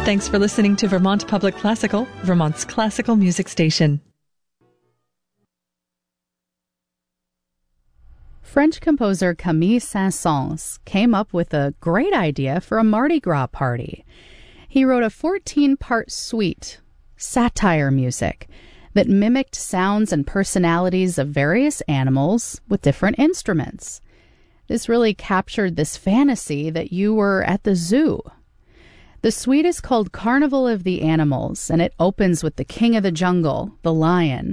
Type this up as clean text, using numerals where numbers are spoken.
Thanks for listening to Vermont Public Classical, Vermont's classical music station. French composer Camille Saint-Saëns came up with a great idea for a Mardi Gras party. He wrote a 14-part suite, satire music, that mimicked sounds and personalities of various animals with different instruments. This really captured this fantasy that you were at the zoo. The suite is called Carnival of the Animals, and it opens with the king of the jungle, the lion,